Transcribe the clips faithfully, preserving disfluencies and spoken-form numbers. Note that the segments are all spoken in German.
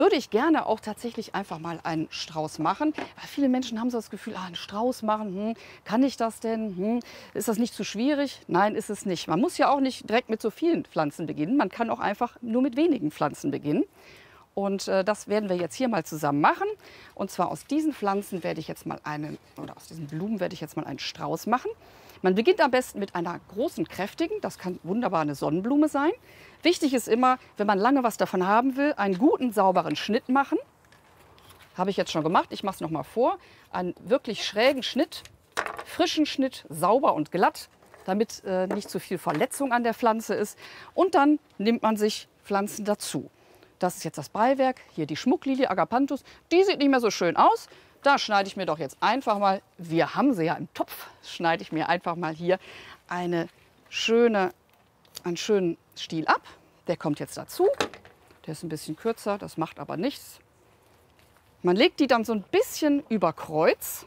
würde ich gerne auch tatsächlich einfach mal einen Strauß machen. Weil viele Menschen haben so das Gefühl, ah, einen Strauß machen, hm, kann ich das denn? Hm, ist das nicht zu schwierig? Nein, ist es nicht. Man muss ja auch nicht direkt mit so vielen Pflanzen beginnen. Man kann auch einfach nur mit wenigen Pflanzen beginnen. Und äh, das werden wir jetzt hier mal zusammen machen. Und zwar aus diesen Pflanzen werde ich jetzt mal einen, oder aus diesen Blumen werde ich jetzt mal einen Strauß machen. Man beginnt am besten mit einer großen, kräftigen. Das kann wunderbar eine Sonnenblume sein. Wichtig ist immer, wenn man lange was davon haben will, einen guten, sauberen Schnitt machen. Habe ich jetzt schon gemacht. Ich mache es noch mal vor. Einen wirklich schrägen Schnitt, frischen Schnitt, sauber und glatt, damit äh, nicht zu viel Verletzung an der Pflanze ist. Und dann nimmt man sich Pflanzen dazu. Das ist jetzt das Beiwerk. Hier die Schmucklilie, Agapanthus. Die sieht nicht mehr so schön aus. Da schneide ich mir doch jetzt einfach mal, wir haben sie ja im Topf, schneide ich mir einfach mal hier eine schöne, einen schönen Stiel ab. Der kommt jetzt dazu. Der ist ein bisschen kürzer, das macht aber nichts. Man legt die dann so ein bisschen über Kreuz.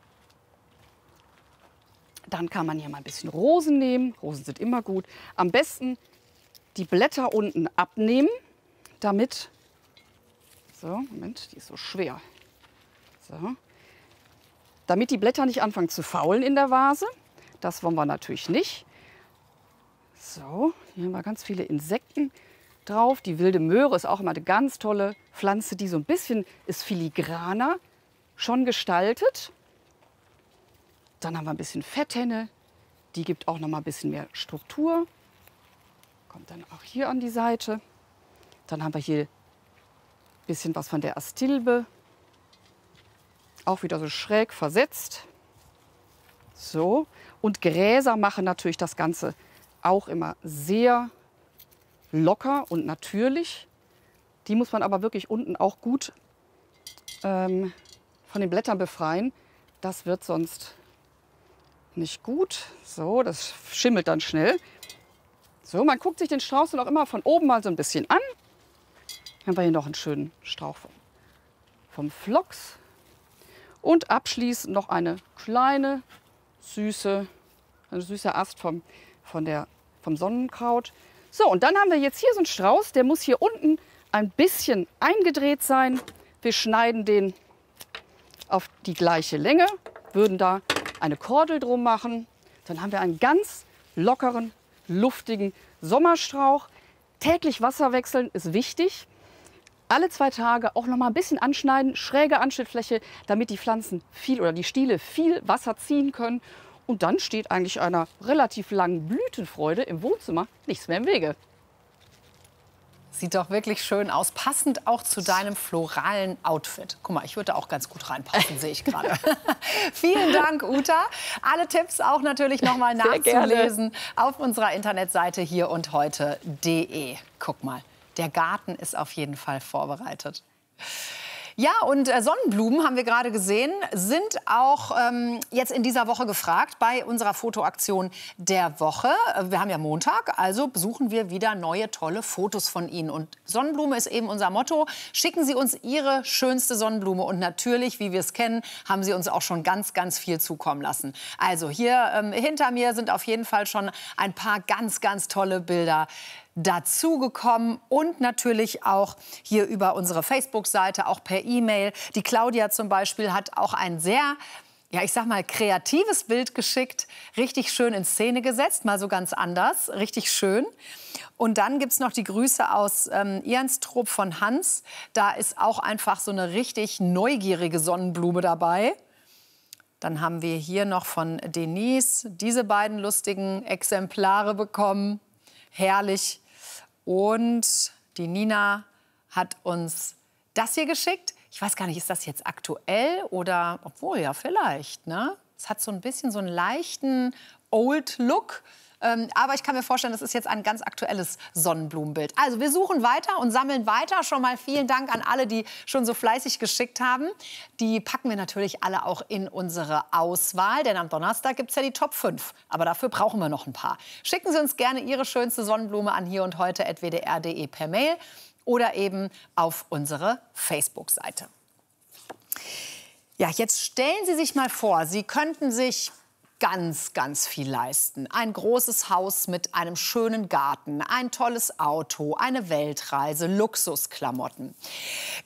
Dann kann man hier mal ein bisschen Rosen nehmen. Rosen sind immer gut. Am besten die Blätter unten abnehmen, damit, so, Moment, die ist so schwer. So. Damit die Blätter nicht anfangen zu faulen in der Vase. Das wollen wir natürlich nicht. So, hier haben wir ganz viele Insekten drauf. Die wilde Möhre ist auch immer eine ganz tolle Pflanze, die so ein bisschen ist filigraner schon gestaltet. Dann haben wir ein bisschen Fetthenne. Die gibt auch noch mal ein bisschen mehr Struktur. Kommt dann auch hier an die Seite. Dann haben wir hier ein bisschen was von der Astilbe. Auch wieder so schräg versetzt. So. Und Gräser machen natürlich das Ganze auch immer sehr locker und natürlich. Die muss man aber wirklich unten auch gut ähm, von den Blättern befreien. Das wird sonst nicht gut. So, das schimmelt dann schnell. So, man guckt sich den Strauß dann auch immer von oben mal so ein bisschen an. Dann haben wir hier noch einen schönen Strauch vom, vom Phlox. Und abschließend noch eine kleine, süße, ein süßer Ast vom, von der, vom Sonnenkraut. So, und dann haben wir jetzt hier so einen Strauß, der muss hier unten ein bisschen eingedreht sein. Wir schneiden den auf die gleiche Länge, würden da eine Kordel drum machen. Dann haben wir einen ganz lockeren, luftigen Sommerstrauch. Täglich Wasser wechseln ist wichtig. Alle zwei Tage auch noch mal ein bisschen anschneiden, schräge Anschnittfläche, damit die Pflanzen viel oder die Stiele viel Wasser ziehen können. Und dann steht eigentlich einer relativ langen Blütenfreude im Wohnzimmer nichts mehr im Wege. Sieht doch wirklich schön aus, passend auch zu deinem floralen Outfit. Guck mal, ich würde da auch ganz gut reinpassen, sehe ich gerade. Vielen Dank, Uta. Alle Tipps auch natürlich noch mal nachzulesen auf unserer Internetseite hier und heute punkt de. Guck mal. Der Garten ist auf jeden Fall vorbereitet. Ja, und äh, Sonnenblumen, haben wir gerade gesehen, sind auch ähm, jetzt in dieser Woche gefragt bei unserer Fotoaktion der Woche. Wir haben ja Montag, also besuchen wir wieder neue, tolle Fotos von Ihnen. Und Sonnenblume ist eben unser Motto. Schicken Sie uns Ihre schönste Sonnenblume. Und natürlich, wie wir es kennen, haben Sie uns auch schon ganz, ganz viel zukommen lassen. Also hier ähm, hinter mir sind auf jeden Fall schon ein paar ganz, ganz tolle Bilder dazugekommen und natürlich auch hier über unsere Facebook-Seite, auch per E-Mail. Die Claudia zum Beispiel hat auch ein sehr, ja, ich sag mal, kreatives Bild geschickt, richtig schön in Szene gesetzt, mal so ganz anders, richtig schön. Und dann gibt es noch die Grüße aus ähm, Ianstrup von Hans. Da ist auch einfach so eine richtig neugierige Sonnenblume dabei. Dann haben wir hier noch von Denise diese beiden lustigen Exemplare bekommen. Herrlich. Und die Nina hat uns das hier geschickt. Ich weiß gar nicht, ist das jetzt aktuell oder, obwohl, ja, vielleicht, ne? Es hat so ein bisschen so einen leichten Old-Look. Ähm, aber ich kann mir vorstellen, das ist jetzt ein ganz aktuelles Sonnenblumenbild. Also wir suchen weiter und sammeln weiter. Schon mal vielen Dank an alle, die schon so fleißig geschickt haben. Die packen wir natürlich alle auch in unsere Auswahl. Denn am Donnerstag gibt es ja die Top fünf. Aber dafür brauchen wir noch ein paar. Schicken Sie uns gerne Ihre schönste Sonnenblume an hier und heute at w d r punkt de per Mail oder eben auf unsere Facebook-Seite. Ja, jetzt stellen Sie sich mal vor, Sie könnten sich ganz, ganz viel leisten. Ein großes Haus mit einem schönen Garten, ein tolles Auto, eine Weltreise, Luxusklamotten.